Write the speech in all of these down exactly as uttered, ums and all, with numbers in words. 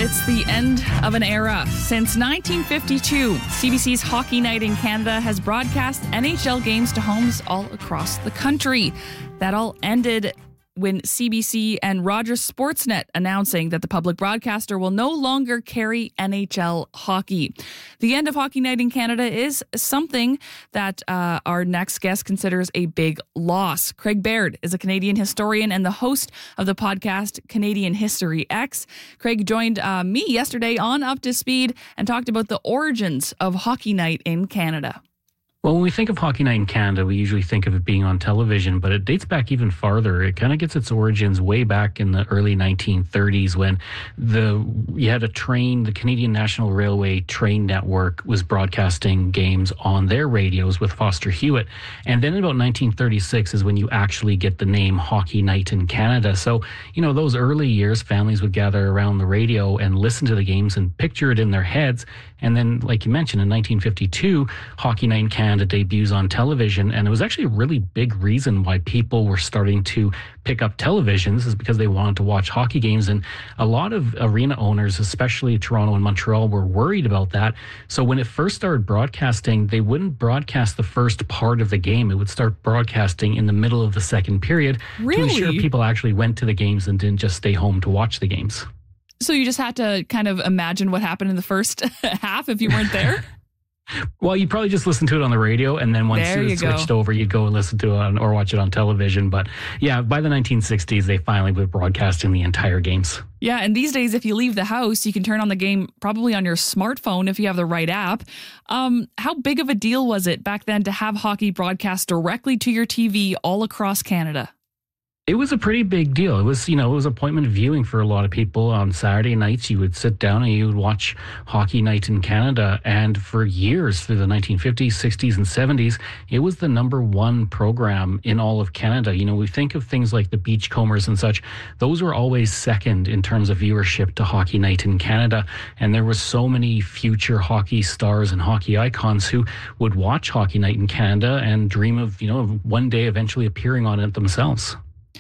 It's the end of an era. Since nineteen fifty-two, C B C's Hockey Night in Canada has broadcast N H L games to homes all across the country. That all ended when C B C and Rogers Sportsnet announcing that the public broadcaster will no longer carry N H L hockey. The end of Hockey Night in Canada is something that uh, our next guest considers a big loss. Craig Baird is a Canadian historian and the host of the podcast Canadian History X. Craig joined uh, me yesterday on Up to Speed and talked about the origins of Hockey Night in Canada. Well, when we think of Hockey Night in Canada, we usually think of it being on television, but it dates back even farther. It kind of gets its origins way back in the early nineteen thirties when the you had a train, the Canadian National Railway train network was broadcasting games on their radios with Foster Hewitt. And then in about nineteen thirty-six is when you actually get the name Hockey Night in Canada. So, you know, those early years, families would gather around the radio and listen to the games and picture it in their heads. And then, like you mentioned, in nineteen fifty-two, Hockey Night in Canada debuts on television. And it was actually a really big reason why people were starting to pick up televisions, is because they wanted to watch hockey games. And a lot of arena owners, especially Toronto and Montreal, were worried about that. So when it first started broadcasting, they wouldn't broadcast the first part of the game. It would start broadcasting in the middle of the second period Really? to ensure people actually went to the games and didn't just stay home to watch the games. So you just had to kind of imagine what happened in the first half if you weren't there? Well, you probably just listen to it on the radio, and then once There it you switched go. over, you'd go and listen to it on, or watch it on television. But yeah, by the nineteen sixties, they finally were broadcasting the entire games. Yeah, and these days, if you leave the house, you can turn on the game probably on your smartphone if you have the right app. Um, how big of a deal was it back then to have hockey broadcast directly to your T V all across Canada? It was a pretty big deal. It was, you know, it was appointment viewing for a lot of people. On Saturday nights, you would sit down and you would watch Hockey Night in Canada. And for years, through the nineteen fifties, sixties, and seventies, it was the number one program in all of Canada. You know, we think of things like the Beachcombers and such. Those were always second in terms of viewership to Hockey Night in Canada. And there were so many future hockey stars and hockey icons who would watch Hockey Night in Canada and dream of, you know, of one day eventually appearing on it themselves.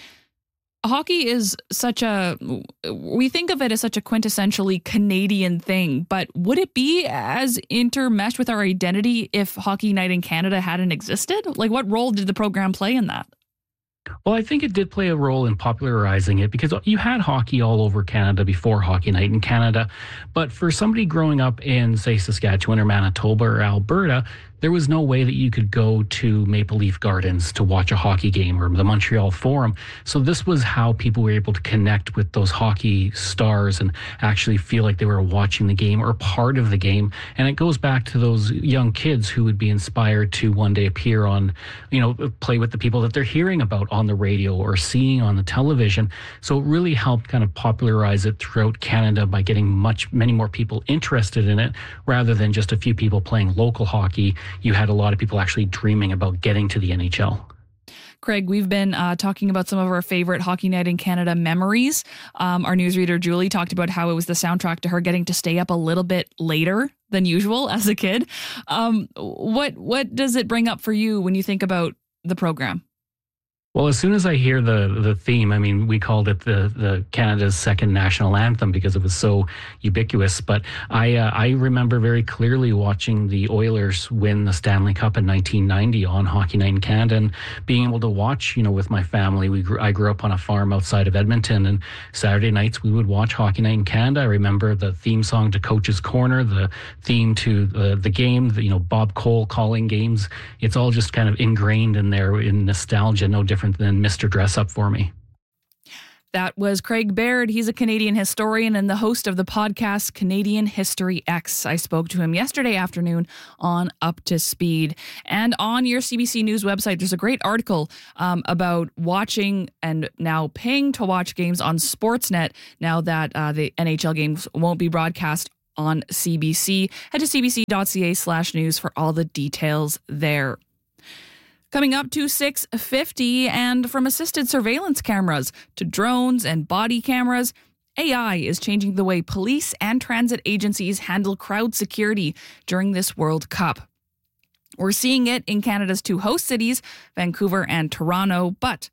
Hockey is such a, we think of it as such a quintessentially Canadian thing, but would it be as intermeshed with our identity if Hockey Night in Canada hadn't existed? Like, what role did the program play in that? Well, I think it did play a role in popularizing it, because you had hockey all over Canada before Hockey Night in Canada. But for somebody growing up in, say, Saskatchewan or Manitoba or Alberta, there was no way that you could go to Maple Leaf Gardens to watch a hockey game, or the Montreal Forum. So this was how people were able to connect with those hockey stars and actually feel like they were watching the game or part of the game. And it goes back to those young kids who would be inspired to one day appear on, you know, play with the people that they're hearing about on the radio or seeing on the television. So it really helped kind of popularize it throughout Canada by getting much, many more people interested in it, rather than just a few people playing local hockey. You had a lot of people actually dreaming about getting to the N H L. Craig, we've been uh, talking about some of our favorite Hockey Night in Canada memories. Um, our newsreader, Julie, talked about how it was the soundtrack to her getting to stay up a little bit later than usual as a kid. Um, what what does it bring up for you when you think about the program? Well, as soon as I hear the the theme, I mean, we called it the the Canada's second national anthem because it was so ubiquitous. But I uh, I remember very clearly watching the Oilers win the Stanley Cup in nineteen ninety on Hockey Night in Canada, and being able to watch, you know, with my family. We grew, I grew up on a farm outside of Edmonton, and Saturday nights we would watch Hockey Night in Canada. I remember the theme song to Coach's Corner, the theme to the the game, the, you know, Bob Cole calling games. It's all just kind of ingrained in there in nostalgia, no different than Mister Dress Up for Me. That was Craig Baird. He's a Canadian historian and the host of the podcast Canadian History X. I spoke to him yesterday afternoon on Up to Speed. And on your C B C News website, there's a great article um, about watching and now paying to watch games on Sportsnet now that uh, the N H L games won't be broadcast on C B C. Head to cbc.ca slash news for all the details there. Coming up to six fifty, and from assisted surveillance cameras to drones and body cameras, A I is changing the way police and transit agencies handle crowd security during this World Cup. We're seeing it in Canada's two host cities, Vancouver and Toronto, but the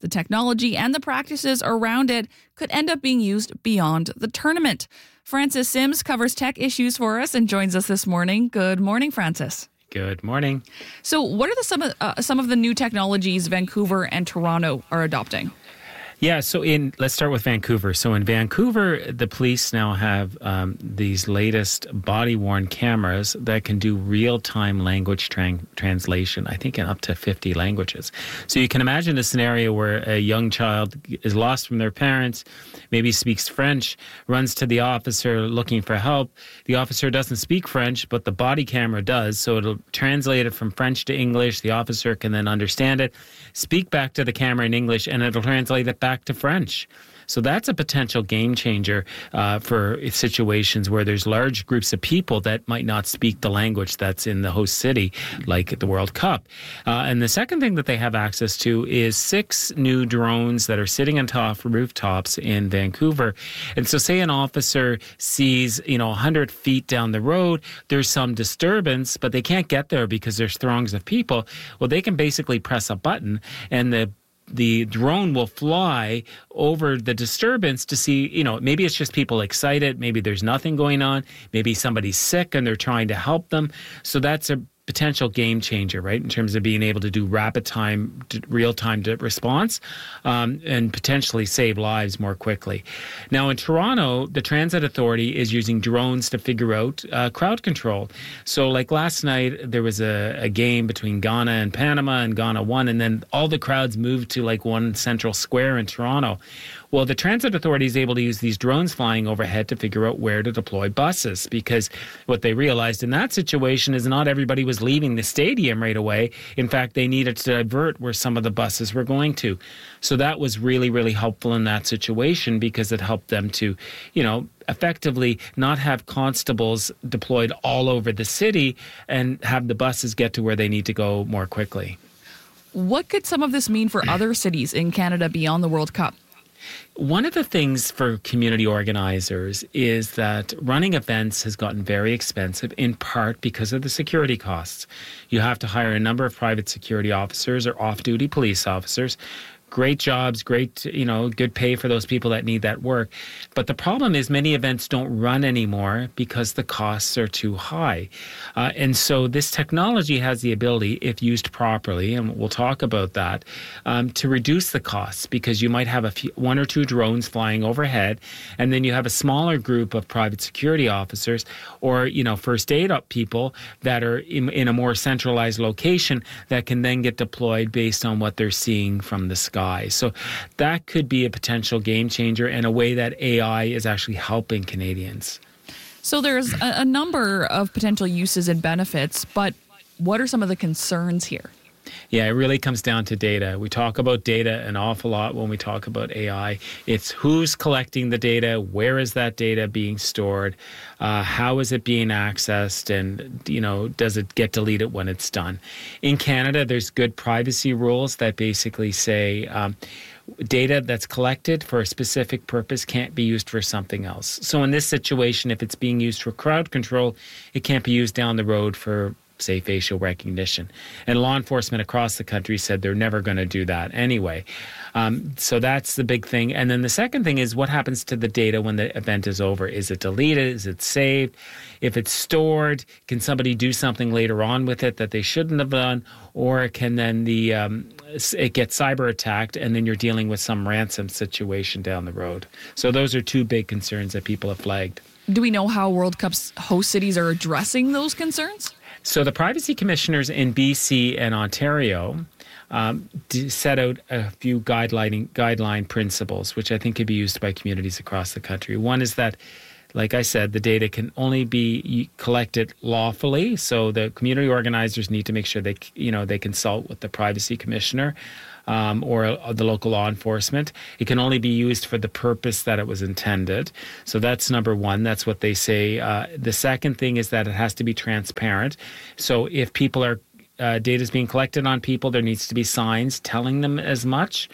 the technology and the practices around it could end up being used beyond the tournament. Francis Sims covers tech issues for us and joins us this morning. Good morning, Francis. Good morning. So what are the, some, of, uh, some of the new technologies Vancouver and Toronto are adopting? Yeah, so in let's start with Vancouver. So in Vancouver, the police now have um, these latest body-worn cameras that can do real-time language tra- translation, I think in up to fifty languages. So you can imagine a scenario where a young child is lost from their parents, maybe speaks French, runs to the officer looking for help. The officer doesn't speak French, but the body camera does, so it'll translate it from French to English. The officer can then understand it, speak back to the camera in English, and it'll translate it back to French. So that's a potential game changer uh, for situations where there's large groups of people that might not speak the language that's in the host city, like at the World Cup. Uh, and the second thing that they have access to is six new drones that are sitting on top rooftops in Vancouver. And so say an officer sees, you know, one hundred feet down the road, there's some disturbance, but they can't get there because there's throngs of people. Well, they can basically press a button and the the drone will fly over the disturbance to see, you know, maybe it's just people excited. Maybe there's nothing going on. Maybe somebody's sick and they're trying to help them. So that's a potential game changer, right, in terms of being able to do rapid time, real-time response um, and potentially save lives more quickly. Now, in Toronto, the Transit Authority is using drones to figure out uh, crowd control. So like last night, there was a, a game between Ghana and Panama, and Ghana won, and then all the crowds moved to like one central square in Toronto. Well, the Transit Authority is able to use these drones flying overhead to figure out where to deploy buses, because what they realized in that situation is not everybody was leaving the stadium right away. In fact, they needed to divert where some of the buses were going to. So that was really, really helpful in that situation because it helped them to, you know, effectively not have constables deployed all over the city and have the buses get to where they need to go more quickly. What could some of this mean for other cities in Canada beyond the World Cup? One of the things for community organizers is that running events has gotten very expensive, in part because of the security costs. You have to hire a number of private security officers or off-duty police officers. Great jobs, great, you know, good pay for those people that need that work. But the problem is many events don't run anymore because the costs are too high. Uh, and so this technology has the ability, if used properly, and we'll talk about that, um, to reduce the costs, because you might have a few, one or two drones flying overhead, and then you have a smaller group of private security officers or, you know, first aid up people that are in, in a more centralized location that can then get deployed based on what they're seeing from the sky. So that could be a potential game changer and a way that A I is actually helping Canadians. So there's a, a number of potential uses and benefits, but what are some of the concerns here? Yeah, it really comes down to data. We talk about data an awful lot when we talk about A I. It's who's collecting the data, where is that data being stored, uh, how is it being accessed, and, you know, does it get deleted when it's done? In Canada, there's good privacy rules that basically say um, data that's collected for a specific purpose can't be used for something else. So in this situation, if it's being used for crowd control, it can't be used down the road for, say, facial recognition. And law enforcement across the country said they're never going to do that anyway. Um, so that's the big thing. And then the second thing is what happens to the data when the event is over? Is it deleted? Is it saved? If it's stored, can somebody do something later on with it that they shouldn't have done? Or can then the um, it get cyber attacked and then you're dealing with some ransom situation down the road? So those are two big concerns that people have flagged. Do we know how World Cup's host cities are addressing those concerns? So the privacy commissioners in B C and Ontario um, set out a few guideline guideline principles, which I think could be used by communities across the country. One is that, like I said, the data can only be collected lawfully. So the community organizers need to make sure they, you know, they consult with the privacy commissioner um, or the local law enforcement. It can only be used for the purpose that it was intended. So that's number one. That's what they say. Uh, the second thing is that it has to be transparent. So if people are uh, data is being collected on people, there needs to be signs telling them as much.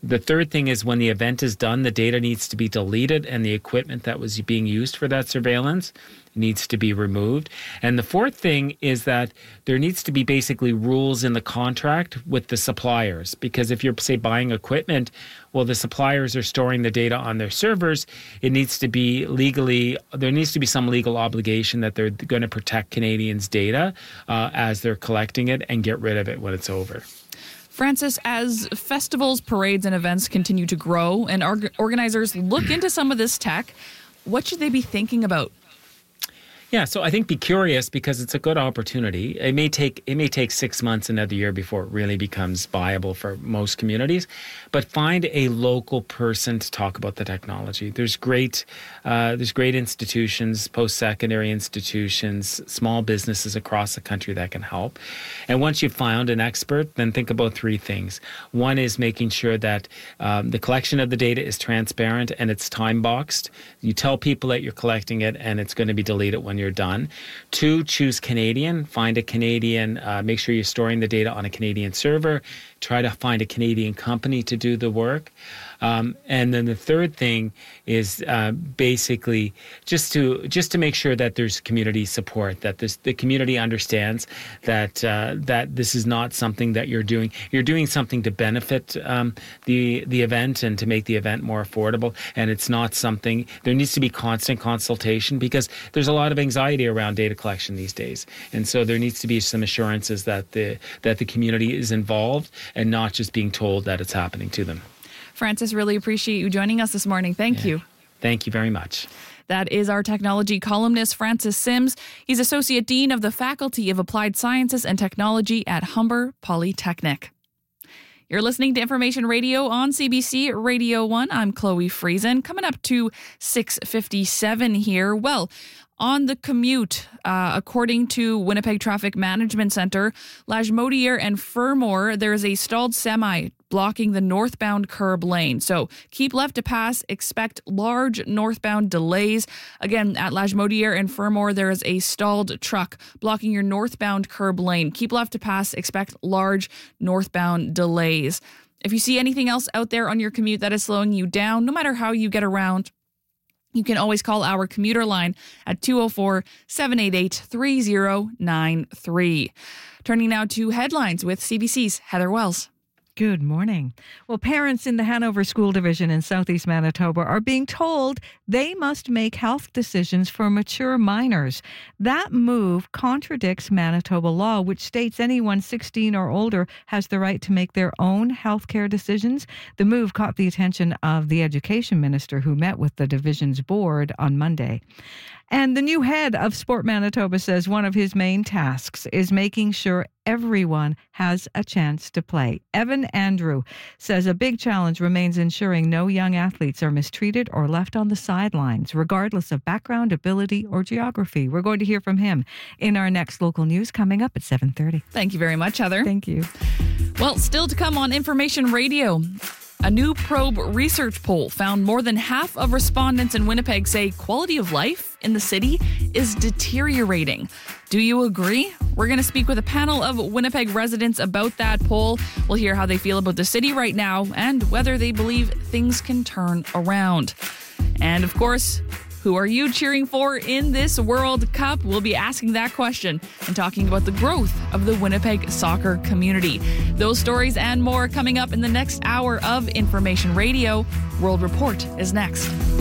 The third thing is when the event is done, the data needs to be deleted and the equipment that was being used for that surveillance needs to be removed. And the fourth thing is that there needs to be basically rules in the contract with the suppliers. Because if you're, say, buying equipment, well, the suppliers are storing the data on their servers. It needs to be legally, there needs to be some legal obligation that they're going to protect Canadians' data uh, as they're collecting it and get rid of it when it's over. Francis, as festivals, parades, and events continue to grow and org- organizers look into some of this tech, what should they be thinking about? Yeah, so I think be curious because it's a good opportunity. It may take it may take six months, another year before it really becomes viable for most communities. But find a local person to talk about the technology. There's great uh, there's great institutions, post-secondary institutions, small businesses across the country that can help. And once you've found an expert, then think about three things. One is making sure that um, the collection of the data is transparent and it's time-boxed. You tell people that you're collecting it and it's going to be deleted when you're done. Two, choose Canadian. Find a Canadian, uh, make sure you're storing the data on a Canadian server. Try to find a Canadian company to do the work. Um, and then the third thing is uh, basically just to just to make sure that there's community support, that this, the community understands that uh, that this is not something that you're doing. You're doing something to benefit um, the the event and to make the event more affordable. And it's not something. There needs to be constant consultation because there's a lot of anxiety around data collection these days, and so there needs to be some assurances that the that the community is involved and not just being told that it's happening to them. Francis, really appreciate you joining us this morning. Thank yeah. you. Thank you very much. That is our technology columnist, Francis Sims. He's Associate Dean of the Faculty of Applied Sciences and Technology at Humber Polytechnic. You're listening to Information Radio on C B C Radio one. I'm Chloe Friesen. Coming up to six fifty-seven here. Well, on the commute, uh, according to Winnipeg Traffic Management Centre, Lagimodiere and Fermor, there is a stalled semi blocking the northbound curb lane. So keep left to pass. Expect large northbound delays. Again, at Lagimodiere and Fermor, there is a stalled truck blocking your northbound curb lane. Keep left to pass. Expect large northbound delays. If you see anything else out there on your commute that is slowing you down, no matter how you get around, you can always call our commuter line at two oh four, seven eight eight, three oh nine three. Turning now to headlines with C B C's Heather Wells. Good morning. Well, parents in the Hanover School Division in southeast Manitoba are being told they must make health decisions for mature minors. That move contradicts Manitoba law, which states anyone sixteen or older has the right to make their own health care decisions. The move caught the attention of the education minister, who met with the division's board on Monday. And the new head of Sport Manitoba says one of his main tasks is making sure everyone has a chance to play. Evan Andrew says a big challenge remains ensuring no young athletes are mistreated or left on the sidelines, regardless of background, ability, or geography. We're going to hear from him in our next local news coming up at seven thirty. Thank you very much, Heather. Thank you. Well, still to come on Information Radio. A new Probe research poll found more than half of respondents in Winnipeg say quality of life in the city is deteriorating. Do you agree? We're going to speak with a panel of Winnipeg residents about that poll. We'll hear how they feel about the city right now and whether they believe things can turn around. And of course, who are you cheering for in this World Cup? We'll be asking that question and talking about the growth of the Winnipeg soccer community. Those stories and more coming up in the next hour of Information Radio. World Report is next.